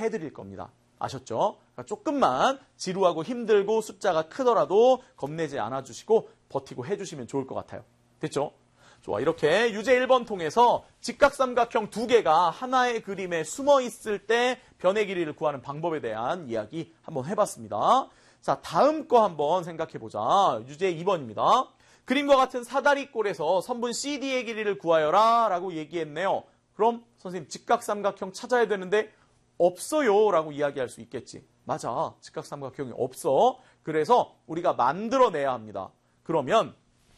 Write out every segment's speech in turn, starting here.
해드릴 겁니다. 아셨죠? 그러니까 조금만 지루하고 힘들고 숫자가 크더라도 겁내지 않아주시고 버티고 해주시면 좋을 것 같아요. 됐죠? 좋아, 이렇게 유제 1번 통해서 직각삼각형 두 개가 하나의 그림에 숨어 있을 때 변의 길이를 구하는 방법에 대한 이야기 한번 해봤습니다. 자, 다음 거 한번 생각해보자. 유제 2번입니다. 그림과 같은 사다리꼴에서 선분 CD의 길이를 구하여라 라고 얘기했네요. 그럼 선생님 직각삼각형 찾아야 되는데 없어요 라고 이야기할 수 있겠지. 맞아, 직각삼각형이 없어. 그래서 우리가 만들어내야 합니다. 그러면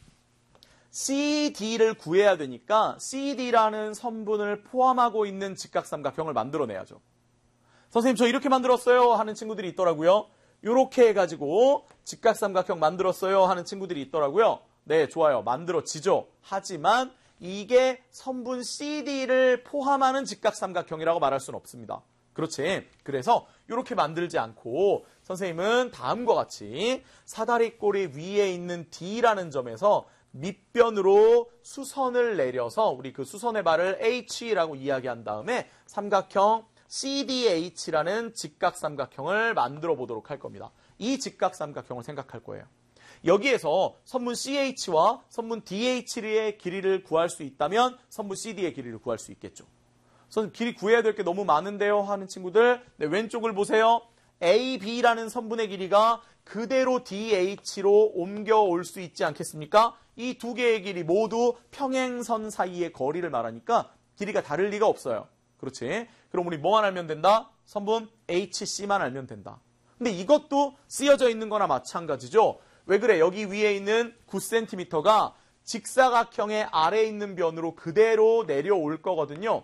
CD를 구해야 되니까 CD라는 선분을 포함하고 있는 직각삼각형을 만들어내야죠. 선생님 저 이렇게 만들었어요 하는 친구들이 있더라고요. 이렇게 해가지고 직각삼각형 만들었어요 하는 친구들이 있더라고요. 네, 좋아요. 만들어지죠. 하지만 이게 선분 CD를 포함하는 직각삼각형이라고 말할 수는 없습니다. 그렇지. 그래서 이렇게 만들지 않고 선생님은 다음과 같이 사다리꼴이 위에 있는 D라는 점에서 밑변으로 수선을 내려서 우리 그 수선의 발을 H라고 이야기한 다음에 삼각형 CDH라는 직각삼각형을 만들어 보도록 할 겁니다. 이 직각삼각형을 생각할 거예요. 여기에서 선분 CH와 선분 DH의 길이를 구할 수 있다면 선분 CD의 길이를 구할 수 있겠죠. 선생님 길이 구해야 될 게 너무 많은데요 하는 친구들, 네, 왼쪽을 보세요. AB라는 선분의 길이가 그대로 DH로 옮겨올 수 있지 않겠습니까? 이 두 개의 길이 모두 평행선 사이의 거리를 말하니까 길이가 다를 리가 없어요. 그렇지? 그럼 우리 뭐만 알면 된다? 선분 HC만 알면 된다. 근데 이것도 쓰여져 있는 거나 마찬가지죠. 왜 그래? 여기 위에 있는 9cm가 직사각형의 아래에 있는 변으로 그대로 내려올 거거든요.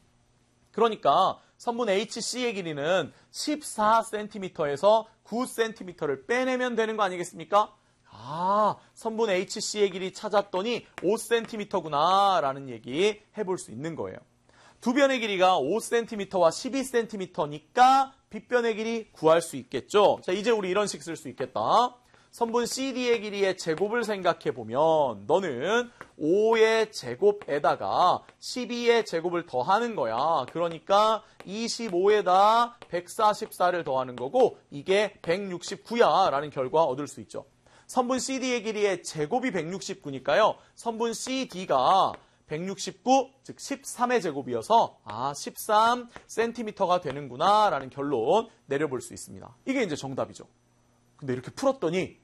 그러니까 선분 HC의 길이는 14cm에서 9cm를 빼내면 되는 거 아니겠습니까? 아, 선분 HC의 길이 찾았더니 5cm구나 라는 얘기 해볼 수 있는 거예요. 두 변의 길이가 5cm와 12cm니까 빗변의 길이 구할 수 있겠죠. 자, 이제 우리 이런 식 쓸 수 있겠다. 선분 CD의 길이의 제곱을 생각해보면 너는 5의 제곱에다가 12의 제곱을 더하는 거야. 그러니까 25에다 144를 더하는 거고 이게 169야 라는 결과 얻을 수 있죠. 선분 CD의 길이의 제곱이 169니까요. 선분 CD가 169, 즉 13의 제곱이어서 13cm가 되는구나 라는 결론 내려볼 수 있습니다. 이게 이제 정답이죠. 근데 이렇게 풀었더니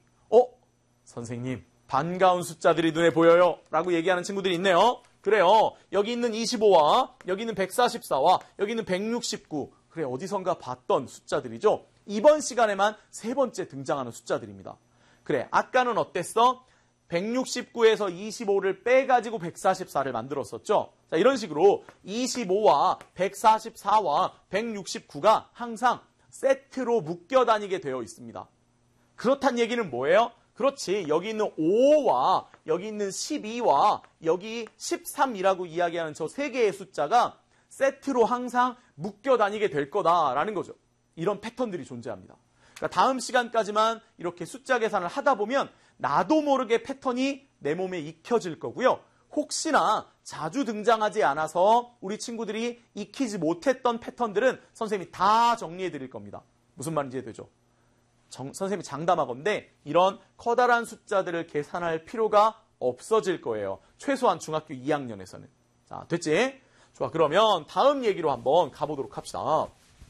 선생님 반가운 숫자들이 눈에 보여요 라고 얘기하는 친구들이 있네요. 그래요. 여기 있는 25와 여기 있는 144와 여기 있는 169 그래 어디선가 봤던 숫자들이죠. 이번 시간에만 세 번째 등장하는 숫자들입니다. 그래 아까는 어땠어? 169에서 25를 빼가지고 144를 만들었었죠. 자, 이런 식으로 25와 144와 169가 항상 세트로 묶여 다니게 되어 있습니다. 그렇단 얘기는 뭐예요? 그렇지. 여기 있는 5와 여기 있는 12와 여기 13이라고 이야기하는 저 세 개의 숫자가 세트로 항상 묶여 다니게 될 거다라는 거죠. 이런 패턴들이 존재합니다. 그러니까 다음 시간까지만 이렇게 숫자 계산을 하다 보면 나도 모르게 패턴이 내 몸에 익혀질 거고요. 혹시나 자주 등장하지 않아서 우리 친구들이 익히지 못했던 패턴들은 선생님이 다 정리해 드릴 겁니다. 무슨 말인지 이해되죠? 선생님이 장담하건대 이런 커다란 숫자들을 계산할 필요가 없어질 거예요. 최소한 중학교 2학년에서는. 자, 됐지? 좋아, 그러면 다음 얘기로 한번 가보도록 합시다.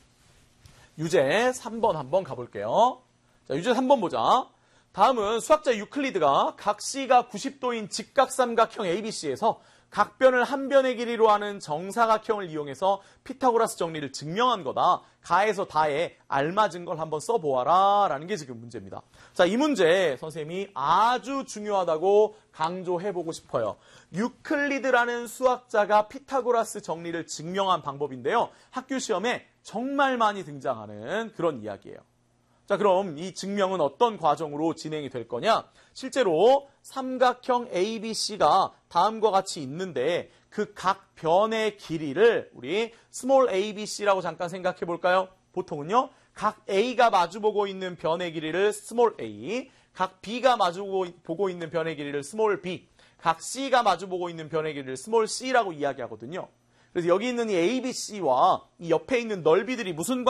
유제 3번 한번 가볼게요. 자, 유제 3번 보자. 다음은 수학자 유클리드가 각 C가 90도인 직각삼각형 ABC에서 각 변을 한 변의 길이로 하는 정사각형을 이용해서 피타고라스 정리를 증명한 거다. 가에서 다에 알맞은 걸 한번 써보아라 라는 게 지금 문제입니다. 자, 이 문제 선생님이 아주 중요하다고 강조해보고 싶어요. 유클리드라는 수학자가 피타고라스 정리를 증명한 방법인데요. 학교 시험에 정말 많이 등장하는 그런 이야기예요. 자, 그럼 이 증명은 어떤 과정으로 진행이 될 거냐? 실제로 삼각형 ABC가 다음과 같이 있는데 그 각 변의 길이를 우리 스몰 ABC라고 잠깐 생각해 볼까요? 보통은요. 각 A가 마주보고 있는 변의 길이를 스몰 A, 각 B가 마주보고 있는 변의 길이를 스몰 B, 각 C가 마주보고 있는 변의 길이를 스몰 C라고 이야기하거든요. 그래서 여기 있는 이 ABC와 이 옆에 있는 넓이들이 무슨